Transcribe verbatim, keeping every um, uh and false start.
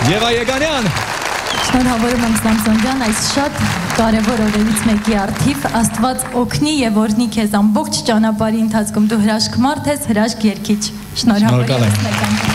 Եվա Եգանյան։ Շնորհավորում եմ Սամսոնյան այս շատ կարևոր օրերից մեկի առթիվ, Աստված օգնի եւ օրհնի քեզ ամբողջ ճանապարհի ընթացքում, դու հրաշք մարդ ես, հրաշք երգիչ։ Շնորհավորում եմ։